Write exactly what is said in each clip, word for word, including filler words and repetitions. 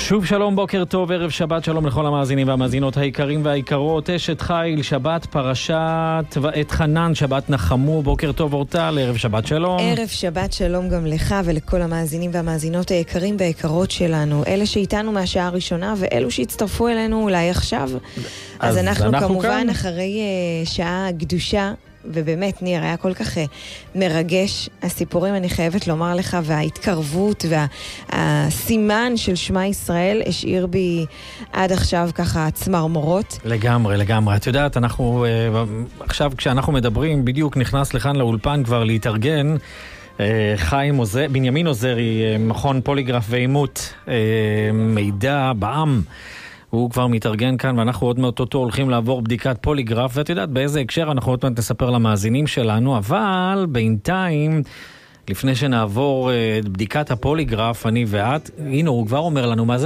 שוב שלום, בוקר טוב, ערב שבת שלום לכל המאזינים והמאזינות היקרים והיקרות. אשת חיל, שבת פרשת ואת חנן, שבת נחמו. בוקר טוב אורטל, ערב שבת שלום. ערב שבת שלום גם לך ולכל המאזינים והמאזינות היקרים והיקרות שלנו, אלה שאיתנו מהשעה הראשונה ואלו שהצטרפו אלינו אולי עכשיו. אז, אז אנחנו, אנחנו כמובן כאן. אחרי uh, שעה קדושה, ובאמת ניר היה כל כך מרגש הסיפורים, אני חייבת לומר לך, וההתקרבות והסימן של שמה ישראל השאיר בי עד עכשיו ככה צמרמורות. לגמרי, לגמרי. את יודעת, אנחנו עכשיו כשאנחנו מדברים, בדיוק נכנס לכאן לאולפן כבר להתארגן חיים עוזרי, בנימין עוזרי, מכון פוליגרף ואימות מידע בעם. הוא כבר מתארגן כאן, ואנחנו עוד מעט אותו הולכים לעבור בדיקת פוליגרף, ואת יודעת באיזה הקשר אנחנו עוד מעט נספר למאזינים שלנו, אבל בינתיים, לפני שנעבור את בדיקת הפוליגרף, אני ואת, הנה הוא כבר אומר לנו מה זה?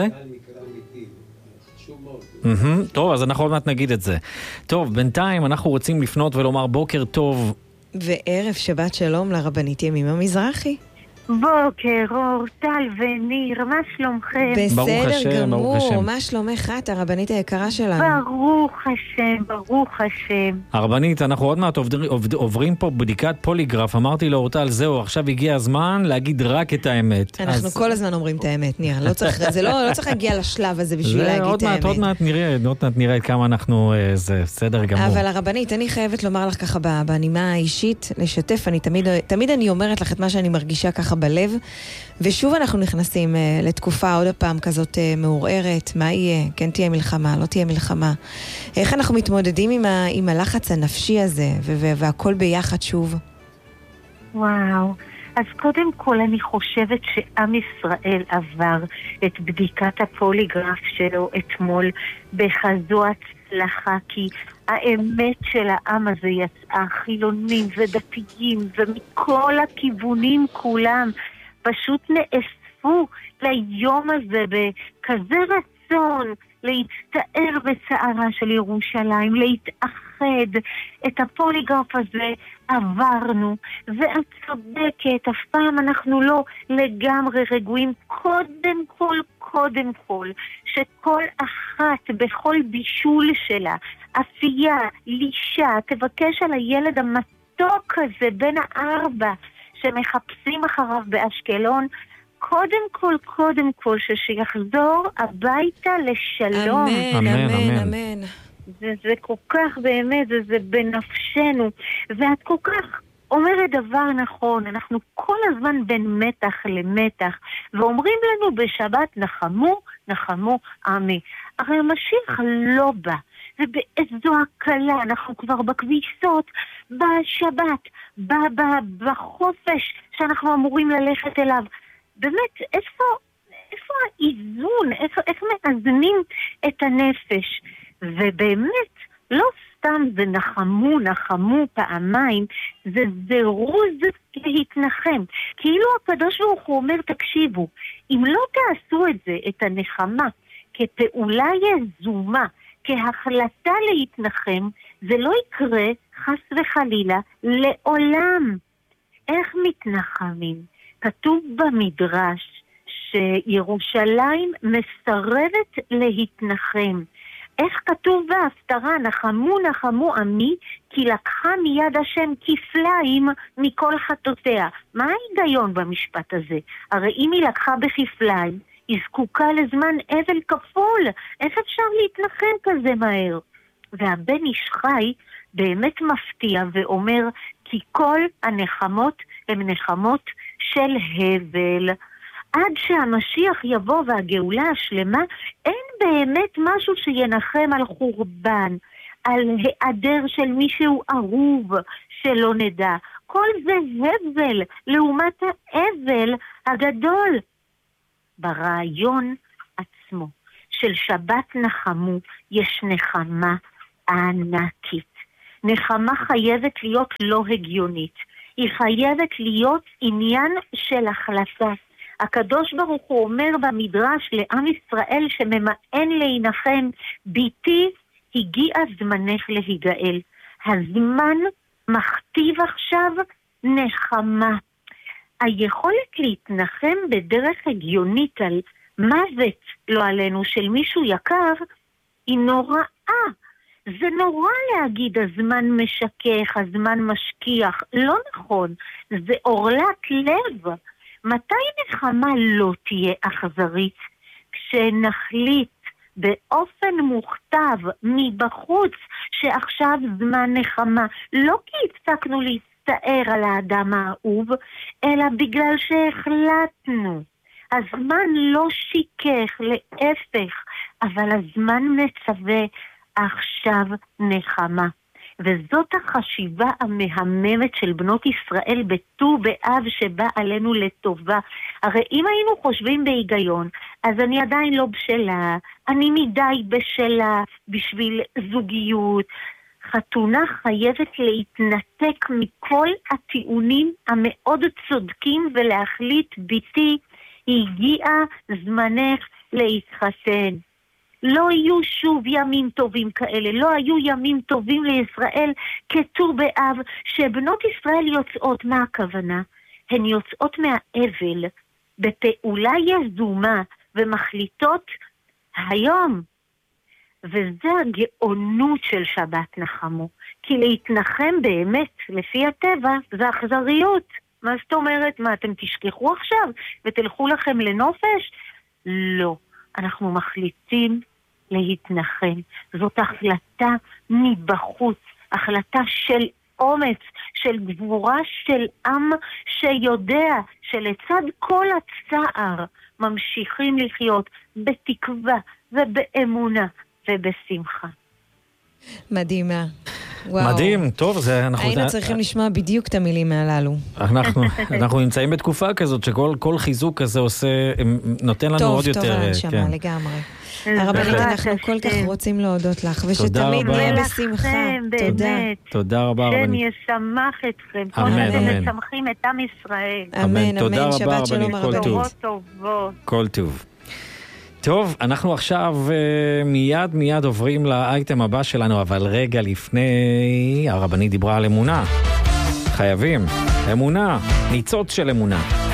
טוב, אז אנחנו עוד מעט נגיד את זה. טוב, בינתיים אנחנו רוצים לפנות ולומר בוקר טוב. וערב שבת שלום לרבנית ימימה מזרחי. בוקר אור, טל וניר, מה שלומכם? בסדר גמור, מה שלומך את, הרבנית היקרה שלנו? ברוך השם, ברוך השם. הרבנית, אנחנו עוד מעט עובר, עוברים פה בדיקת פוליגרף, אמרתי לאורטל, זהו, עכשיו הגיע הזמן להגיד רק את האמת. אנחנו אז... כל הזמן אומרים את האמת, ניר, לא צריך, זה לא, לא צריך להגיע לשלב הזה בשביל להגיד את האמת. עוד מעט נראה, עוד מעט נראה כמה אנחנו, זה בסדר גמור. אבל הרבנית, אני חייבת לומר לך ככה בנימה האישית, לשתף, אני תמיד, תמיד אני אומרת לך את מה שאני מרגישה ככה בלב, ושוב אנחנו נכנסים uh, לתקופה עוד הפעם כזאת uh, מעורערת, מה יהיה, כן תהיה מלחמה, לא תהיה מלחמה, איך אנחנו מתמודדים עם, ה, עם הלחץ הנפשי הזה, ו- והכל ביחד שוב. וואו, אז קודם כל אני חושבת שעם ישראל עבר את בדיקת הפוליגרף שלו אתמול בחזו הצלחה, כי האמת של העם הזה יצאה, חילונים ודתיים ומכל הכיוונים כולם פשוט נאספו ליום הזה בכזה רצון להצטער בצערה של ירושלים, להתאחד. את הפוליגרף הזה עברנו, ואת צודקת, אף פעם אנחנו לא לגמרי רגועים. קודם כל, קודם כל, שכל אחת בכל בישול שלה, אפייה, לישה, תבקש על הילד המתוק הזה בין הארבע שמחפשים אחריו באשקלון, קודם כל, קודם כל, שיחזור הביתה לשלום. אמן, אמן, אמן. אמן. זה, זה כל כך באמת, זה, זה בנפשנו. ואת כל כך אומרת דבר נכון, אנחנו כל הזמן בין מתח למתח, ואומרים לנו בשבת נחמו, נחמו עמי. הרי המשיח לא בא, ובאיזו הקלה, אנחנו כבר בכביסות, בשבת, ב- ב- בחופש שאנחנו אמורים ללכת אליו. באמת, איפה, איפה האיזון, איפה, איך מאזנים את הנפש? ובאמת, לא סתם זה נחמו, נחמו פעמיים, זה זירוז להתנחם. כאילו הקדוש ברוך הוא אומר, תקשיבו, אם לא תעשו את זה, את הנחמה, כפעולה יזומה, כהחלטה להתנחם, זה לא יקרה חס וחלילה לעולם. איך מתנחמים? כתוב במדרש שירושלים מסרבת להתנחם. איך כתוב בהפטרה, נחמו נחמו עמי, כי לקחה מיד השם כפליים מכל חטאותיה. מה ההיגיון במשפט הזה? הרי אם היא לקחה בכפליים, היא זקוקה לזמן אבל כפול. איך אפשר להתנחם כזה מהר? והבן איש חי באמת מפתיע ואומר, כי כל הנחמות הן נחמות של הבל. עד שהמשיח יבוא והגאולה השלמה, אין באמת משהו שינחם על חורבן, על היעדר של מישהו ערוב שלא נדע. כל זה הבל לעומת האבל הגדול. ברעיון עצמו של שבת נחמו יש נחמה ענקית. נחמה חייבת להיות לא הגיונית. היא חייבת להיות עניין של החלטה. הקדוש ברוך הוא אומר במדרש לעם ישראל שממאן להינחם, ביתי הגיע זמנך להיגאל. הזמן מכתיב עכשיו נחמה. היכולת להתנחם בדרך הגיונית על מוות, לא עלינו, של מישהו יקר, היא נוראה. זה נורא להגיד הזמן משכך, הזמן משכיח. לא נכון, זה אורלת לב. מתי נחמה לא תהיה אכזרית? כשנחליט באופן מוכתב מבחוץ שעכשיו זמן נחמה. לא כי הפסקנו להסתער על האדם האהוב, אלא בגלל שהחלטנו. הזמן לא שיקך, להפך, אבל הזמן מצווה עכשיו נחמה. וזאת החשיבה המהממת של בנות ישראל בט"ו באב שבא עלינו לטובה. הרי אם היינו חושבים בהיגיון, אז אני עדיין לא בשלה, אני מדי בשלה בשביל זוגיות. חתונה חייבת להתנתק מכל הטיעונים המאוד צודקים ולהחליט ביתי, הגיע זמנך להתחתן. לא יהיו שוב ימים טובים כאלה, לא היו ימים טובים לישראל כט"ו באב, שבנות ישראל יוצאות, מה הכוונה? הן יוצאות מהאבל בפעולה יזומה ומחליטות היום. וזה הגאונות של שבת נחמו. כי להתנחם באמת, לפי הטבע, זה אכזריות. מה זאת אומרת? מה, אתם תשכחו עכשיו ותלכו לכם לנופש? לא. אנחנו מחליטים להתנחם. זאת החלטה מבחוץ, החלטה של אומץ, של גבורה של עם שיודע שלצד כל הצער ממשיכים לחיות בתקווה ובאמונה ובשמחה. מדהימה. וואו. מדהים, טוב, זה אנחנו... היינו צריכים לשמוע בדיוק את המילים הללו. אנחנו, אנחנו נמצאים בתקופה כזאת שכל כל חיזוק כזה עושה, נותן לנו טוב, עוד טוב, יותר... טוב, הנשמה, כן. לגמרי. הרבנית, אנחנו כל כך רוצים להודות לך, ושתמיד נהיה בשמחה. תודה. תודה רבה, הרבנית. כן, ישמח אתכם. אמן, אתם אמן. משמחים את עם ישראל. אמן, תודה אמן, רבה, שבת שלום הרבנית, כל הרבנית. טוב. טובות טובות. כל טוב. טוב, אנחנו עכשיו uh, מיד מיד עוברים לאייטם הבא שלנו, אבל רגע לפני, הרבנית דיברה על אמונה. חייבים. אמונה, ניצוץ של אמונה.